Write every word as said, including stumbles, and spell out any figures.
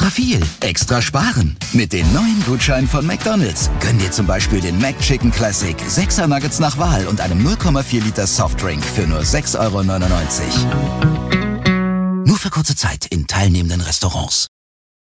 Extra viel, extra sparen. Mit den neuen Gutscheinen von McDonald's. Gönn dir zum Beispiel den McChicken Classic, sechser Nuggets nach Wahl und einem null Komma vier Liter Softdrink für nur sechs Euro neunundneunzig. Nur für kurze Zeit in teilnehmenden Restaurants.